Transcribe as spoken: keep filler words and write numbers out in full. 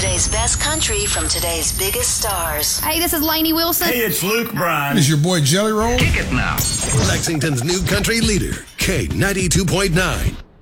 Today's best country from today's biggest stars. Hey, this is Lainey Wilson. Hey, it's Luke Bryan. This is your boy Jelly Roll. Kick it now. Lexington's new country leader, K ninety-two point nine.